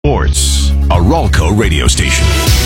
Sports, a Ralco radio station.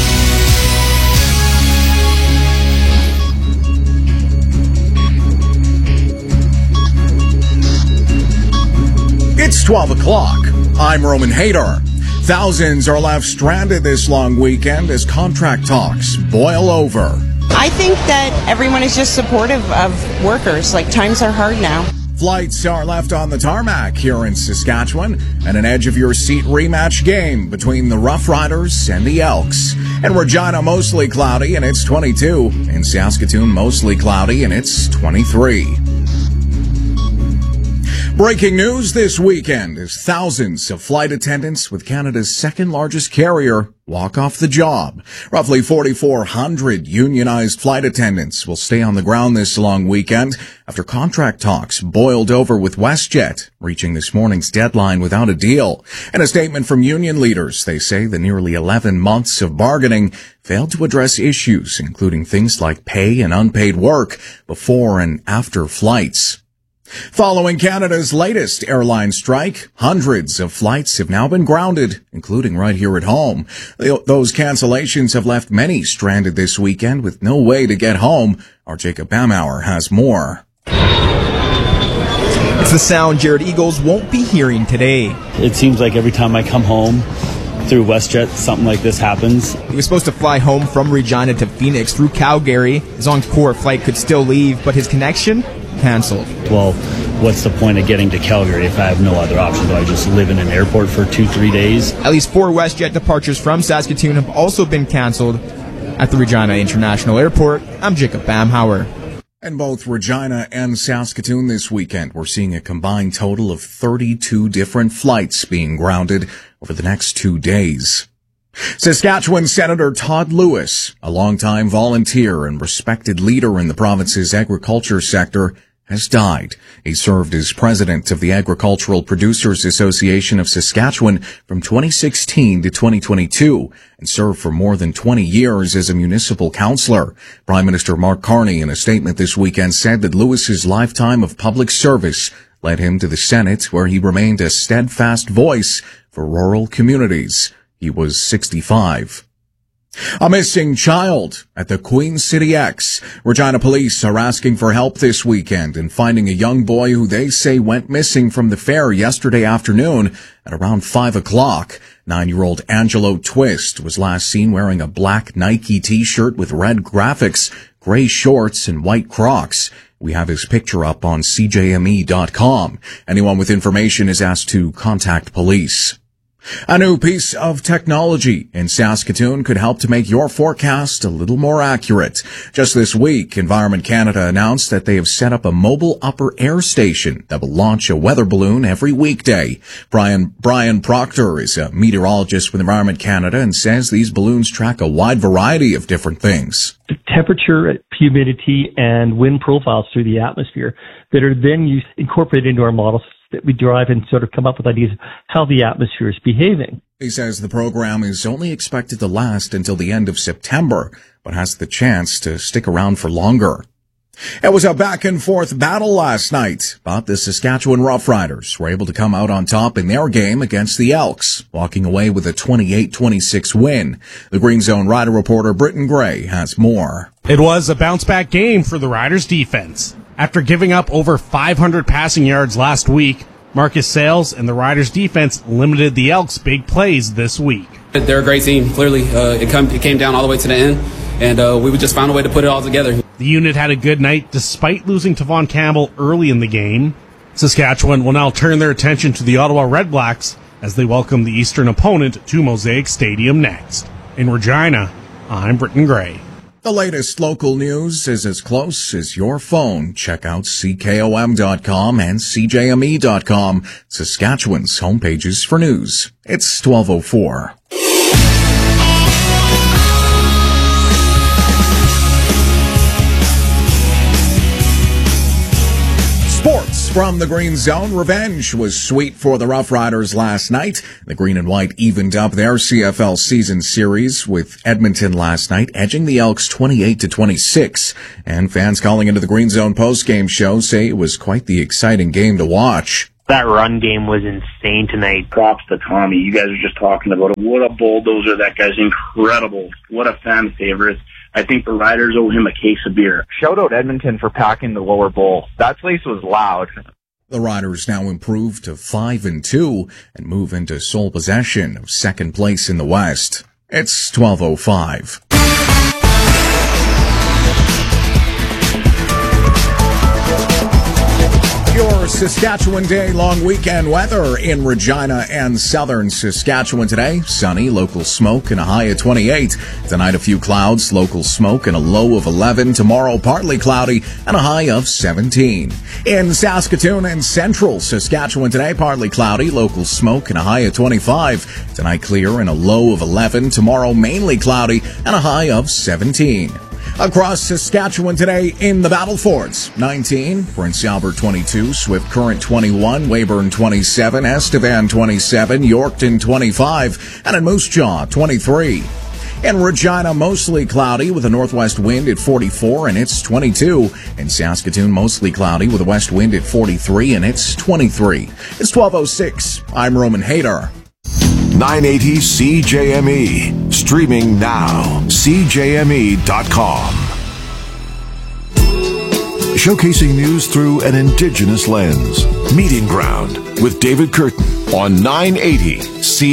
It's 12 o'clock. I'm Roman Hader. Thousands are left stranded this long weekend as contract talks boil over. I think that everyone is just supportive of workers. Like, times are hard now. Flights are left on the tarmac here in Saskatchewan, and an edge-of-your-seat rematch game between the Rough Riders and the Elks. In Regina, mostly cloudy, and it's 22. In Saskatoon, mostly cloudy, and it's 23. Breaking news this weekend as thousands of flight attendants with Canada's second-largest carrier walk off the job. Roughly 4,400 unionized flight attendants will stay on the ground this long weekend after contract talks boiled over with WestJet, reaching this morning's deadline without a deal. In a statement from union leaders, they say the nearly 11 months of bargaining failed to address issues, including things like pay and unpaid work before and after flights. Following Canada's latest airline strike, hundreds of flights have now been grounded, including right here at home. Those cancellations have left many stranded this weekend with no way to get home. Our Jacob Bamauer has more. It's the sound Jared Eagles won't be hearing today. It seems like every time I come home through WestJet, something like this happens. He was supposed to fly home from Regina to Phoenix through Calgary. His Encore flight could still leave, but his connection canceled. Well, what's the point of getting to Calgary if I have no other option? Do I just live in an airport for 2-3 days? At least 4 WestJet departures from Saskatoon have also been canceled at the Regina International Airport. I'm Jacob Bamhauer. And both Regina and Saskatoon this weekend, we're seeing a combined total of 32 different flights being grounded over the next 2 days. Saskatchewan Senator Todd Lewis, a longtime volunteer and respected leader in the province's agriculture sector, has died. He served as president of the Agricultural Producers Association of Saskatchewan from 2016 to 2022 and served for more than 20 years as a municipal councillor. Prime Minister Mark Carney, in a statement this weekend, said that Lewis's lifetime of public service led him to the Senate, where he remained a steadfast voice for rural communities. He was 65. A missing child at the Queen City X. Regina police are asking for help this weekend in finding a young boy who they say went missing from the fair yesterday afternoon at around 5 o'clock. 9-year-old Angelo Twist was last seen wearing a black Nike t-shirt with red graphics, gray shorts, and white Crocs. We have his picture up on CJME.com. Anyone with information is asked to contact police. A new piece of technology in Saskatoon could help to make your forecast a little more accurate. Just this week, Environment Canada announced that they have set up a mobile upper air station that will launch a weather balloon every weekday. Brian Proctor is a meteorologist with Environment Canada and says these balloons track a wide variety of different things. The temperature, humidity, and wind profiles through the atmosphere that are then incorporated into our models that we derive and sort of come up with ideas of how the atmosphere is behaving. He says the program is only expected to last until the end of September, but has the chance to stick around for longer. It was a back-and-forth battle last night, but the Saskatchewan Roughriders were able to come out on top in their game against the Elks, walking away with a 28-26 win. The Green Zone Rider reporter Britton Gray has more. It was a bounce-back game for the Riders' defense. After giving up over 500 passing yards last week, Marcus Sales and the Riders' defense limited the Elks' big plays this week. They're a great team. Clearly, it came down all the way to the end, and we just found a way to put it all together. The unit had a good night despite losing to Von Campbell early in the game. Saskatchewan will now turn their attention to the Ottawa Redblacks as they welcome the Eastern opponent to Mosaic Stadium next. In Regina, I'm Britton Gray. The latest local news is as close as your phone. Check out CKOM.com and CJME.com, Saskatchewan's homepages for news. It's 12:04. Sports from the Green Zone. Revenge was sweet for the Rough Riders last night. The Green and White evened up their CFL season series with Edmonton last night, edging the Elks 28-26. And fans calling into the Green Zone postgame show say it was quite the exciting game to watch. That run game was insane tonight. Props to Tommy. You guys are just talking about it. What a bulldozer. That guy's incredible. What a fan favorite. I think the Riders owe him a case of beer. Shout out Edmonton for packing the lower bowl. That place was loud. The Riders now improve to 5-2 and move into sole possession of second place in the West. It's 12:05. Your Saskatchewan Day long weekend weather in Regina and southern Saskatchewan today. Sunny, local smoke, and a high of 28. Tonight, a few clouds, local smoke, and a low of 11. Tomorrow, partly cloudy, and a high of 17. In Saskatoon and central Saskatchewan today, partly cloudy, local smoke, and a high of 25. Tonight, clear and a low of 11. Tomorrow, mainly cloudy, and a high of 17. Across Saskatchewan today in the Battle Forts, 19, Prince Albert 22, Swift Current 21, Weyburn 27, Estevan 27, Yorkton 25, and in Moose Jaw 23. In Regina, mostly cloudy with a northwest wind at 44 and it's 22. In Saskatoon, mostly cloudy with a west wind at 43 and it's 23. It's 12:06. I'm Roman Hader. 980 CJME. Streaming now. CJME.com. Showcasing news through an Indigenous lens. Meeting Ground with David Curtin on 980 CJME.